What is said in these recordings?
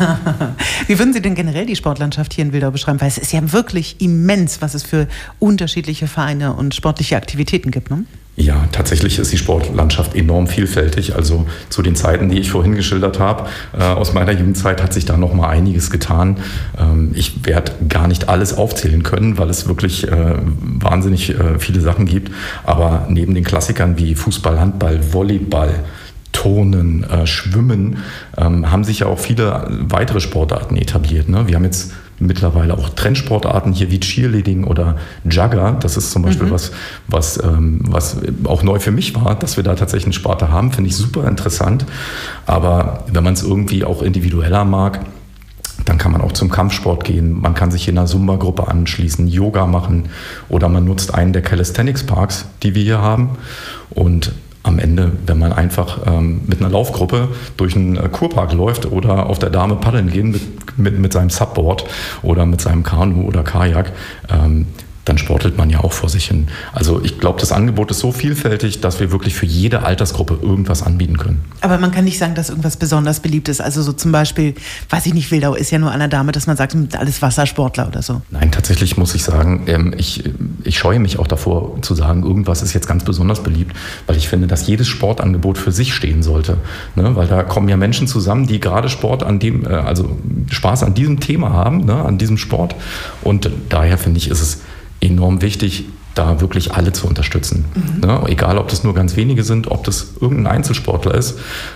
Wie würden Sie denn generell die Sportlandschaft hier in Wildau beschreiben? Weil es ist ja wirklich immens, was es für unterschiedliche Vereine und sportliche Aktivitäten gibt, ne? Ja, tatsächlich ist die Sportlandschaft enorm vielfältig. Also zu den Zeiten, die ich vorhin geschildert habe, aus meiner Jugendzeit hat sich da noch mal einiges getan. Ich werde gar nicht alles aufzählen können, weil es wirklich wahnsinnig viele Sachen gibt. Aber neben den Klassikern wie Fußball, Handball, Volleyball, Turnen, Schwimmen, haben sich ja auch viele weitere Sportarten etabliert, ne? Wir haben jetzt mittlerweile auch Trendsportarten hier wie Cheerleading oder Jugger. Das ist zum Beispiel was auch neu für mich war, dass wir da tatsächlich eine Sparte haben. Finde ich super interessant. Aber wenn man es irgendwie auch individueller mag, dann kann man auch zum Kampfsport gehen. Man kann sich in einer Zumba-Gruppe anschließen, Yoga machen oder man nutzt einen der Calisthenics-Parks, die wir hier haben. Und am Ende, wenn man einfach mit einer Laufgruppe durch einen Kurpark läuft oder auf der Dame paddeln gehen mit seinem Subboard oder mit seinem Kanu oder Kajak, dann sportelt man ja auch vor sich hin. Also ich glaube, das Angebot ist so vielfältig, dass wir wirklich für jede Altersgruppe irgendwas anbieten können. Aber man kann nicht sagen, dass irgendwas besonders beliebt ist. Also so zum Beispiel, weiß ich nicht, Wildau ist ja nur an der Dame, dass man sagt, alles Wassersportler oder so. Nein, tatsächlich muss ich sagen, ich scheue mich auch davor zu sagen, irgendwas ist jetzt ganz besonders beliebt, weil ich finde, dass jedes Sportangebot für sich stehen sollte. Ne? Weil da kommen ja Menschen zusammen, die gerade Sport also Spaß an diesem Thema haben, ne? An diesem Sport. Und daher finde ich, ist es enorm wichtig, da wirklich alle zu unterstützen. Ne? Egal, ob das nur ganz wenige sind, ob das irgendein Einzelsportler ist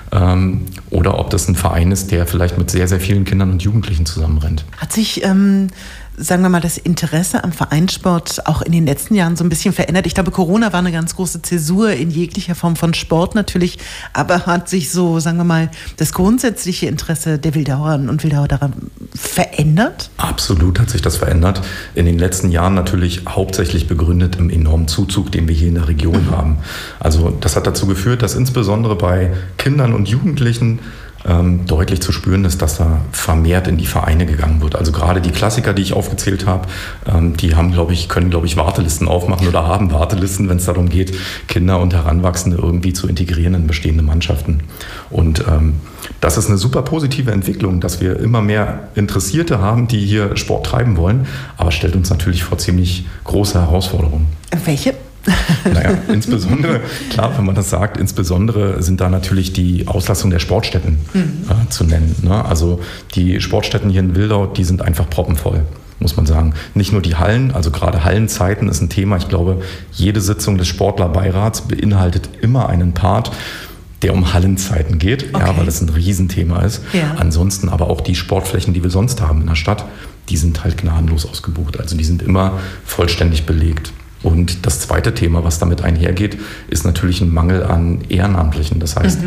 oder ob das ein Verein ist, der vielleicht mit sehr, sehr vielen Kindern und Jugendlichen zusammenrennt. Hat sich, sagen wir mal, das Interesse am Vereinssport auch in den letzten Jahren so ein bisschen verändert? Ich glaube, Corona war eine ganz große Zäsur in jeglicher Form von Sport natürlich, aber hat sich so, sagen wir mal, das grundsätzliche Interesse der Wildauerinnen und Wildauer daran verändert? Absolut hat sich das verändert. In den letzten Jahren natürlich hauptsächlich begründet im enormen Zuzug, den wir hier in der Region haben. Also das hat dazu geführt, dass insbesondere bei Kindern und Jugendlichen deutlich zu spüren ist, dass da vermehrt in die Vereine gegangen wird. Also gerade die Klassiker, die ich aufgezählt habe, die haben, können Wartelisten aufmachen oder haben Wartelisten, wenn es darum geht, Kinder und Heranwachsende irgendwie zu integrieren in bestehende Mannschaften. Und das ist eine super positive Entwicklung, dass wir immer mehr Interessierte haben, die hier Sport treiben wollen, aber stellt uns natürlich vor ziemlich große Herausforderungen. Welche? Naja, insbesondere, klar, wenn man das sagt, insbesondere sind da natürlich die Auslastung der Sportstätten zu nennen. Ne? Also die Sportstätten hier in Wildau, die sind einfach proppenvoll, muss man sagen. Nicht nur die Hallen, also gerade Hallenzeiten ist ein Thema. Ich glaube, jede Sitzung des Sportlerbeirats beinhaltet immer einen Part, der um Hallenzeiten geht, okay. Ja, weil das ein Riesenthema ist. Ja. Ansonsten aber auch die Sportflächen, die wir sonst haben in der Stadt, die sind halt gnadenlos ausgebucht. Also die sind immer vollständig belegt. Und das zweite Thema, was damit einhergeht, ist natürlich ein Mangel an Ehrenamtlichen. Das heißt,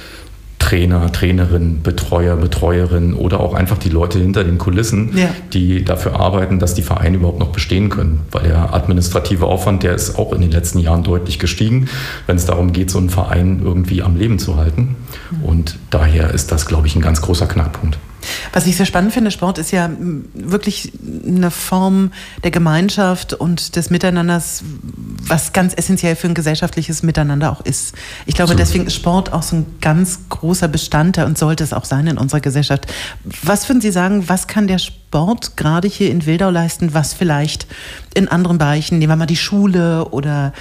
Trainer, Trainerinnen, Betreuer, Betreuerinnen oder auch einfach die Leute hinter den Kulissen, die dafür arbeiten, dass die Vereine überhaupt noch bestehen können. Weil der administrative Aufwand, der ist auch in den letzten Jahren deutlich gestiegen, wenn es darum geht, so einen Verein irgendwie am Leben zu halten. Und daher ist das, glaube ich, ein ganz großer Knackpunkt. Was ich sehr spannend finde, Sport ist ja wirklich eine Form der Gemeinschaft und des Miteinanders, was ganz essentiell für ein gesellschaftliches Miteinander auch ist. Ich glaube, deswegen ist Sport auch so ein ganz großer Bestandteil und sollte es auch sein in unserer Gesellschaft. Was würden Sie sagen, was kann der Sport gerade hier in Wildau leisten, was vielleicht in anderen Bereichen, nehmen wir mal die Schule oder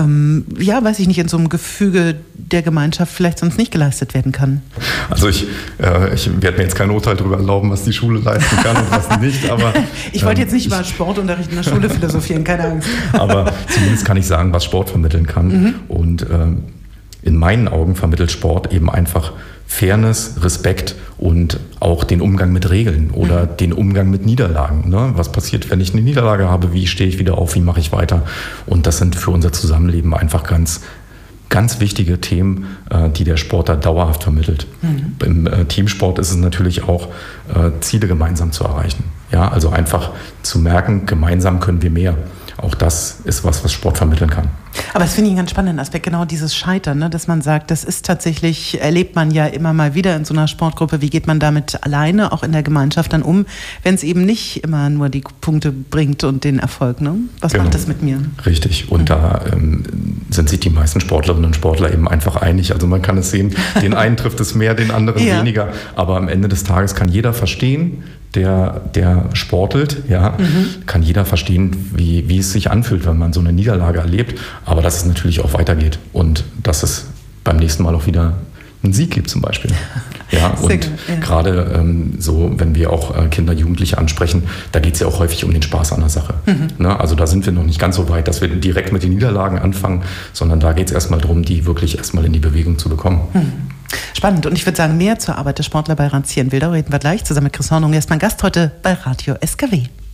weiß ich nicht, in so einem Gefüge der Gemeinschaft vielleicht sonst nicht geleistet werden kann? Also ich werde mir jetzt kein Urteil darüber erlauben, was die Schule leisten kann und was nicht. Aber ich wollte jetzt nicht über Sportunterricht in der Schule philosophieren, keine Angst. Aber zumindest kann ich sagen, was Sport vermitteln kann. Und in meinen Augen vermittelt Sport eben einfach Fairness, Respekt und auch den Umgang mit Regeln oder den Umgang mit Niederlagen. Ne? Was passiert, wenn ich eine Niederlage habe? Wie stehe ich wieder auf? Wie mache ich weiter? Und das sind für unser Zusammenleben einfach ganz, ganz wichtige Themen, die der Sport da dauerhaft vermittelt. Im Teamsport ist es natürlich auch, Ziele gemeinsam zu erreichen. Ja, also einfach zu merken, gemeinsam können wir mehr. auch das ist was Sport vermitteln kann. Aber das finde ich einen ganz spannenden Aspekt, genau dieses Scheitern, ne? Dass man sagt, das ist tatsächlich, erlebt man ja immer mal wieder in so einer Sportgruppe, wie geht man damit alleine, auch in der Gemeinschaft dann um, wenn es eben nicht immer nur die Punkte bringt und den Erfolg, ne? Was macht das mit mir? Richtig, und da sind sich die meisten Sportlerinnen und Sportler eben einfach einig, also man kann es sehen, den einen trifft es mehr, den anderen weniger, aber am Ende des Tages kann jeder verstehen, der sportelt, kann jeder verstehen, wie es sich anfühlt, wenn man so eine Niederlage erlebt, aber dass es natürlich auch weitergeht und dass es beim nächsten Mal auch wieder einen Sieg gibt zum Beispiel. Ja, und gerade so, wenn wir auch Kinder, Jugendliche ansprechen, da geht es ja auch häufig um den Spaß an der Sache. Ne? Also da sind wir noch nicht ganz so weit, dass wir direkt mit den Niederlagen anfangen, sondern da geht es erstmal darum, die wirklich erstmal in die Bewegung zu bekommen. Spannend. Und ich würde sagen, mehr zur Arbeit der Sportler bei Rancia in Wildau reden wir gleich zusammen mit Chris Hornung. Er ist mein Gast heute bei Radio SKW.